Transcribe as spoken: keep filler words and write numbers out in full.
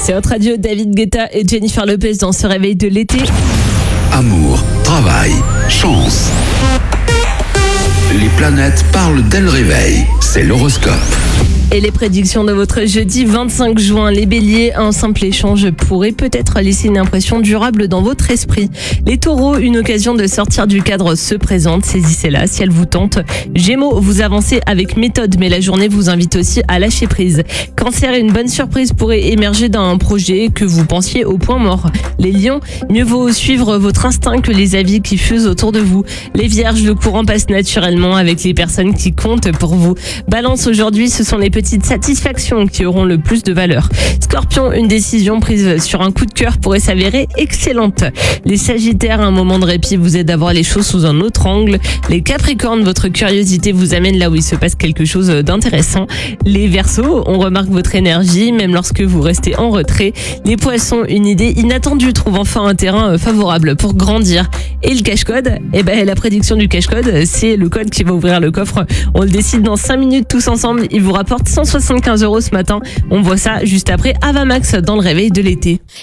C'est votre radio, David Guetta et Jennifer Lopez dans ce réveil de l'été. Amour, travail, chance. Les planètes parlent dès le réveil. C'est l'horoscope. Et les prédictions de votre jeudi vingt-cinq juin. Les béliers, un simple échange pourrait peut-être laisser une impression durable dans votre esprit. Les taureaux, une occasion de sortir du cadre se présente. Saisissez-la si elle vous tente. Gémeaux, vous avancez avec méthode, mais la journée vous invite aussi à lâcher prise. Cancer, une bonne surprise pourrait émerger d'un projet que vous pensiez au point mort. Les lions, mieux vaut suivre votre instinct que les avis qui fusent autour de vous. Les vierges, le courant passe naturellement avec les personnes qui comptent pour vous. Balance, aujourd'hui, ce sont les petites satisfactions qui auront le plus de valeur. Scorpion, une décision prise sur un coup de cœur pourrait s'avérer excellente. Les sagittaires, un moment de répit vous aide à voir les choses sous un autre angle. Les capricornes, votre curiosité vous amène là où il se passe quelque chose d'intéressant. Les verseaux, on remarque votre énergie même lorsque vous restez en retrait. Les poissons, une idée inattendue trouve enfin un terrain favorable pour grandir. Et le cache-code, eh ben, la prédiction du cache-code, c'est le code qui va ouvrir le coffre. On le décide dans cinq minutes tous ensemble. Il vous rapporte cent soixante-quinze euros ce matin. On voit ça juste après Avamax dans le réveil de l'été.